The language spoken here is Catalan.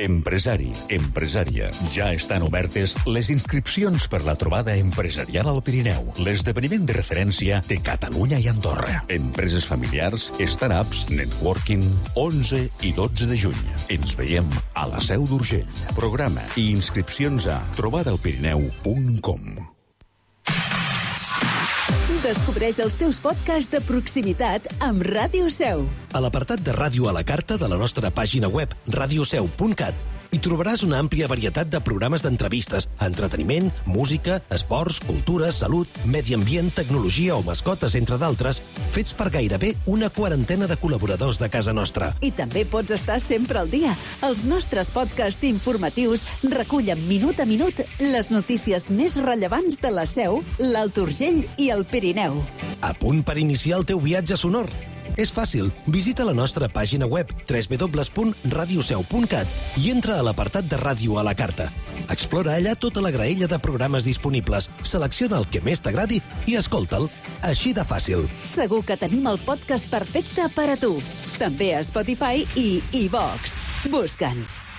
Empresari, empresària. Ja estan obertes les inscripcions per la trobada empresarial al Pirineu, l'esdeveniment de referència de Catalunya i Andorra. Empreses familiars, startups, networking, 11 i 12 de juny. Ens veiem a la Seu d'Urgell. Programa i inscripcions a trobadalpirineu.com. Descobreix els teus podcasts de proximitat amb Ràdio Seu. A l'apartat de ràdio a la carta de la nostra pàgina web radioseu.cat hi trobaràs una àmplia varietat de programes d'entrevistes, entreteniment, música, esports, cultura, salut, medi ambient, tecnologia o mascotes, entre d'altres, fets per gairebé una quarantena de col·laboradors de casa nostra. I també pots estar sempre al dia. Els nostres podcasts informatius recullen minut a minut les notícies més rellevants de la Seu, l'Alt Urgell i el Pirineu. A punt per iniciar el teu viatge sonor? És fàcil. Visita la nostra pàgina web www.radioseu.cat i entra a l'apartat de ràdio a la carta. Explora allà tota la graella de programes disponibles, selecciona el que més t'agradi i escolta'l. Així de fàcil. Segur que tenim el podcast perfecte per a tu. També a Spotify i iVox. Busca'ns.